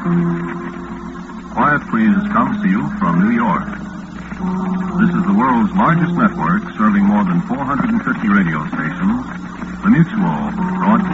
Quiet Please comes to you from New York. This is the world's largest network serving more than 450 radio stations, the Mutual Broadcasting